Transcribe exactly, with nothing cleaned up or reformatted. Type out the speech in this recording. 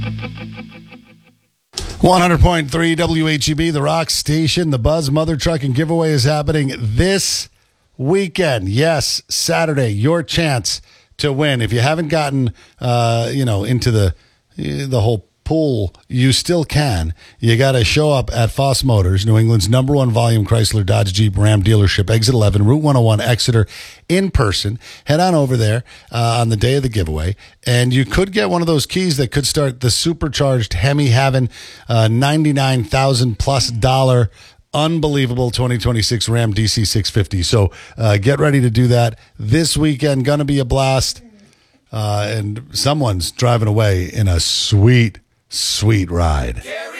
one hundred point three W H E B, the Rock Station. The Buzz Mother Trucking Giveaway is happening this weekend. Yes, Saturday. Your chance to win. If you haven't gotten, uh, you know, into the the whole pool, you still can. You got to show up at Foss Motors, New England's number one volume Chrysler Dodge Jeep Ram dealership, Exit eleven, Route one oh one, Exeter, in person. Head on over there uh, on the day of the giveaway, and you could get one of those keys that could start the supercharged Hemi having uh, ninety-nine thousand plus dollar unbelievable twenty twenty-six Ram D C six fifty. So uh, get ready to do that this weekend. Gonna be a blast. Uh, and someone's driving away in a sweet, sweet ride.